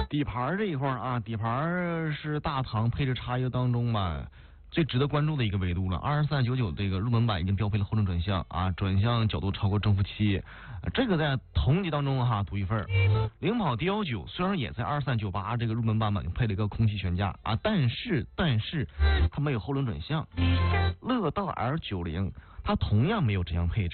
底盘这一块啊，底盘是大唐配置差异当中吧最值得关注的一个维度了。2399这个入门版已经标配了后轮转向啊，转向角度超过正负7，这个在同级当中哈独一份。领跑 D19虽然也在2398这个入门版本配了一个空气悬架啊，但是它没有后轮转向。乐道 L90它同样没有这样配置。